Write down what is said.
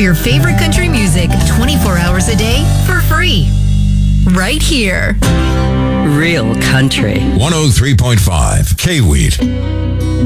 your favorite country music 24 hours a day for free. Right here. Real country. 103.5 K-Wheat.